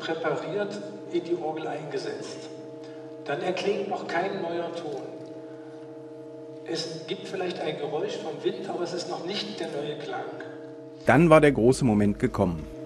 präpariert in die Orgel eingesetzt. Dann erklingt noch kein neuer Ton. Es gibt vielleicht ein Geräusch vom Wind, aber es ist noch nicht der neue Klang. Dann war der große Moment gekommen.